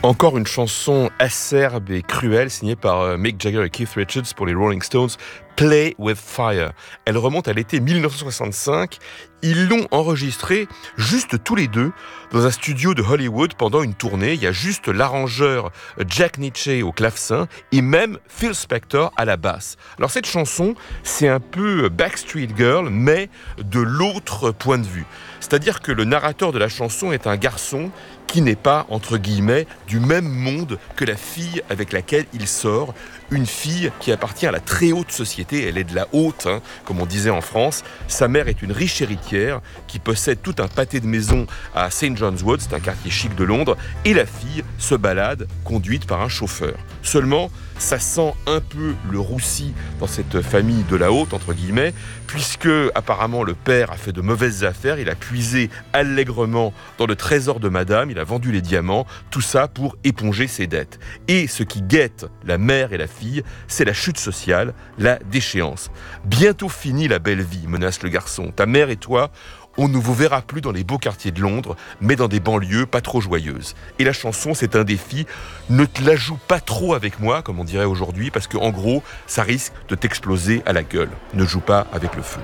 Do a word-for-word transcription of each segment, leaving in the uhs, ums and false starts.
Encore une chanson acerbe et cruelle signée par Mick Jagger et Keith Richards pour les Rolling Stones, Play with Fire. Elle remonte à l'été dix-neuf cent soixante-cinq. Ils l'ont enregistrée juste tous les deux dans un studio de Hollywood pendant une tournée. Il y a juste l'arrangeur Jack Nitzsche au clavecin et même Phil Spector à la basse. Alors cette chanson, c'est un peu Backstreet Girl, mais de l'autre point de vue. C'est-à-dire que le narrateur de la chanson est un garçon qui n'est pas, entre guillemets, du même monde que la fille avec laquelle il sort. Une fille qui appartient à la très haute société, elle est de la haute, hein, comme on disait en France. Sa mère est une riche héritière qui possède tout un pâté de maisons à Saint John's Wood, c'est un quartier chic de Londres, et la fille se balade conduite par un chauffeur. Seulement, ça sent un peu le roussi dans cette famille de la haute, entre guillemets, puisque apparemment le père a fait de mauvaises affaires, il a puisé allègrement dans le trésor de madame, il a vendu les diamants, tout ça pour éponger ses dettes. Et ce qui guette la mère et la fille, c'est la chute sociale, la déchéance. Bientôt finie la belle vie, menace le garçon. Ta mère et toi, on ne vous verra plus dans les beaux quartiers de Londres, mais dans des banlieues pas trop joyeuses. Et la chanson, c'est un défi. Ne te la joue pas trop avec moi, comme on dirait aujourd'hui, parce qu'en gros, ça risque de t'exploser à la gueule. Ne joue pas avec le feu.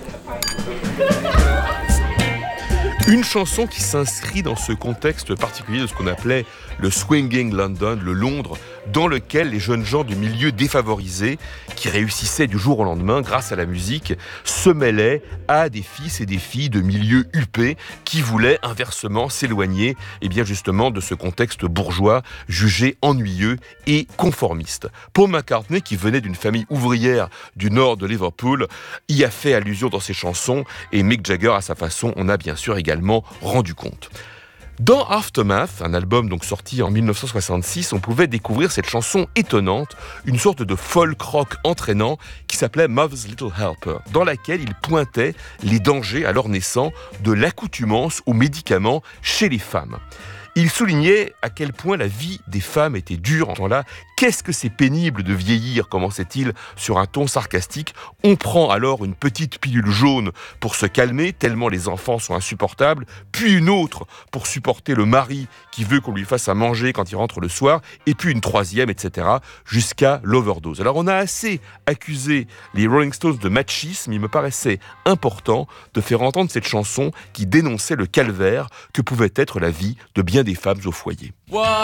Une chanson qui s'inscrit dans ce contexte particulier de ce qu'on appelait le swinging London, le Londres, dans lequel les jeunes gens du milieu défavorisé, qui réussissaient du jour au lendemain grâce à la musique, se mêlaient à des fils et des filles de milieux huppés qui voulaient inversement s'éloigner, et bien justement de ce contexte bourgeois jugé ennuyeux et conformiste. Paul McCartney, qui venait d'une famille ouvrière du nord de Liverpool, y a fait allusion dans ses chansons, et Mick Jagger, à sa façon, en a bien sûr également rendu compte. Dans Aftermath, un album donc sorti en dix-neuf cent soixante-six, on pouvait découvrir cette chanson étonnante, une sorte de folk rock entraînant qui s'appelait Mother's Little Helper, dans laquelle il pointait les dangers alors naissants de l'accoutumance aux médicaments chez les femmes. Il soulignait à quel point la vie des femmes était dure en ce temps-là. Qu'est-ce que c'est pénible de vieillir, commençait-il sur un ton sarcastique. On prend alors une petite pilule jaune pour se calmer, tellement les enfants sont insupportables, puis une autre pour supporter le mari qui veut qu'on lui fasse à manger quand il rentre le soir, et puis une troisième, et cetera, jusqu'à l'overdose. Alors on a assez accusé les Rolling Stones de machisme, il me paraissait important de faire entendre cette chanson qui dénonçait le calvaire que pouvait être la vie de bien des femmes au foyer.